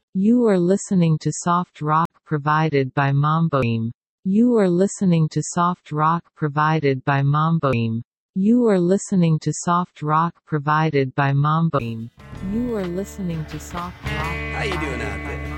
You are listening to soft rock provided by Mamboim. You are listening to soft rock provided by Mamboim. You are listening to soft rock provided by Mamboim. You are listening to soft rock. How you doing out there?